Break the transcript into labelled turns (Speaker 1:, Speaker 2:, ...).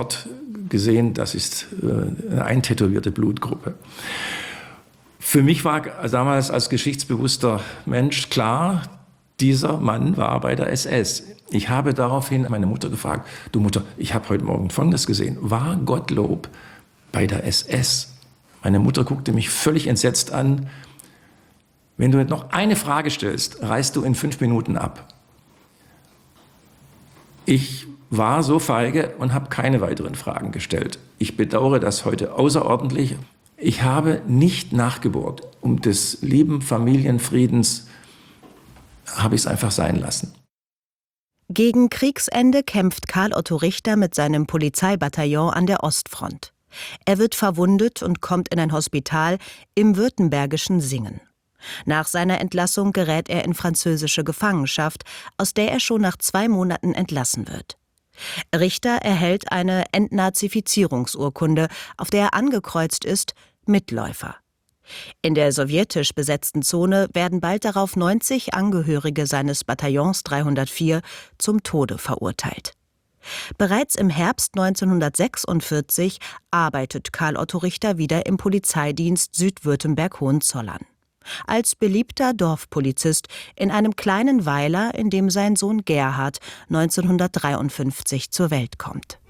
Speaker 1: gesehen, das ist eine eintätowierte Blutgruppe. Für mich war damals als geschichtsbewusster Mensch klar, dieser Mann war bei der SS. Ich habe daraufhin meine Mutter gefragt, du Mutter, ich habe heute Morgen Folgendes gesehen. War Gottlob bei der SS? Meine Mutter guckte mich völlig entsetzt an. Wenn du noch eine Frage stellst, reist du in 5 Minuten ab. Ich war so feige und habe keine weiteren Fragen gestellt. Ich bedauere das heute außerordentlich. Ich habe nicht nachgebohrt. Um des lieben Familienfriedens habe ich es einfach sein lassen.
Speaker 2: Gegen Kriegsende kämpft Karl Otto Richter mit seinem Polizeibataillon an der Ostfront. Er wird verwundet und kommt in ein Hospital im württembergischen Singen. Nach seiner Entlassung gerät er in französische Gefangenschaft, aus der er schon nach 2 Monaten entlassen wird. Richter erhält eine Entnazifizierungsurkunde, auf der er angekreuzt ist Mitläufer. In der sowjetisch besetzten Zone werden bald darauf 90 Angehörige seines Bataillons 304 zum Tode verurteilt. Bereits im Herbst 1946 arbeitet Karl Otto Richter wieder im Polizeidienst Südwürttemberg-Hohenzollern. Als beliebter Dorfpolizist in einem kleinen Weiler, in dem sein Sohn Gerhard 1953 zur Welt kommt.